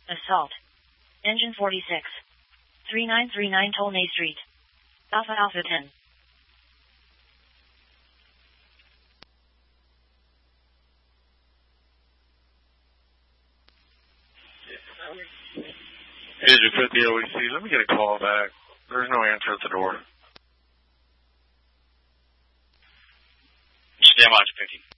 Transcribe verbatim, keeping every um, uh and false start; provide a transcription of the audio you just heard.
Assault. Engine forty-six. three nine three nine Tolnay Street. Alpha Alpha ten. Agent fifty O E C, let me get a call back. There's no answer at the door. Stand by, fifty.